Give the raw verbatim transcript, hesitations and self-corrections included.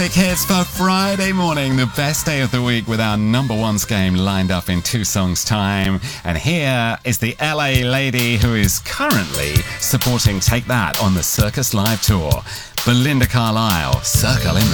Big hits for Friday morning, the best day of the week with our number ones game lined up in two songs' time. And here is the L A lady who is currently supporting Take That on the Circus Live Tour, Belinda Carlisle, Circle in the